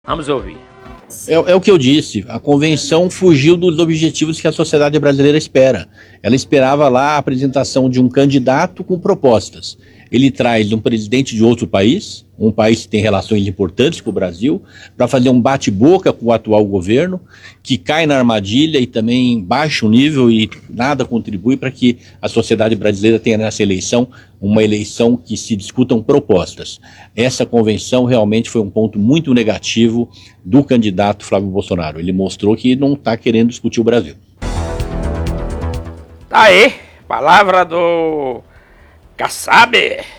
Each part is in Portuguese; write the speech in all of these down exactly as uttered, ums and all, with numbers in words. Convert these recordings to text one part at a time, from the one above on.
Vamos ouvir. É, é o que eu disse, a convenção fugiu dos objetivos que a sociedade brasileira espera. Ela esperava lá a apresentação de um candidato com propostas. Ele traz um presidente de outro país, um país que tem relações importantes com o Brasil, para fazer um bate-boca com o atual governo, que cai na armadilha e também baixa o nível e nada contribui para que a sociedade brasileira tenha nessa eleição uma eleição que se discutam propostas. Essa convenção realmente foi um ponto muito negativo do candidato Flávio Bolsonaro. Ele mostrou que não está querendo discutir o Brasil. Tá aí, palavra do Kassab.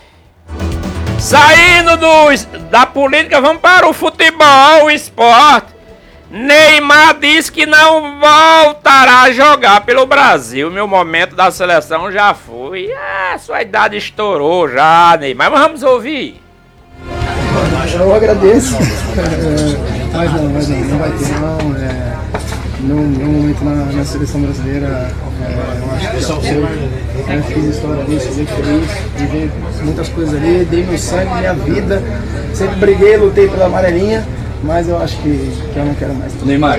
Saindo do, da política, vamos para o futebol, o esporte. Neymar diz que não voltará a jogar pelo Brasil. Meu momento da seleção já foi. Ah, sua idade estourou já, Neymar. Mas vamos ouvir. Eu agradeço. É, mas não, mas não, não vai ter não. É, no meu momento na, na seleção brasileira, é, eu acho que eu, eu fiz história ali, sou muito feliz, vivi muitas coisas ali, dei meu sangue, minha vida, sempre briguei, lutei pela amarelinha, mas eu acho que, que eu não quero mais. Neymar.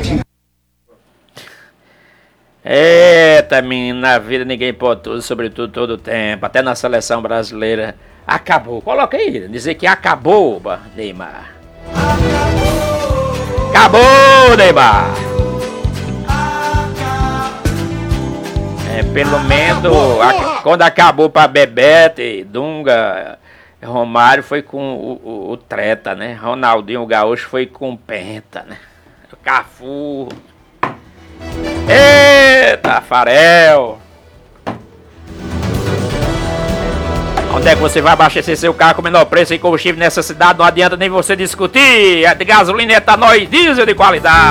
Eita, menino, na vida ninguém pode tudo, sobretudo todo o tempo, até na seleção brasileira. Acabou. Coloca aí, dizer que acabou, Neymar. Acabou, Neymar. É, pelo menos a, quando acabou para Bebeto, Dunga, Romário foi com o, o, o Treta, né? Ronaldinho o Gaúcho foi com o Penta, né? Cafu. Eita, Farel. Onde é que você vai abastecer seu carro com o menor preço e combustível nessa cidade? Não adianta nem você discutir. É de gasolina, etanol e diesel de qualidade.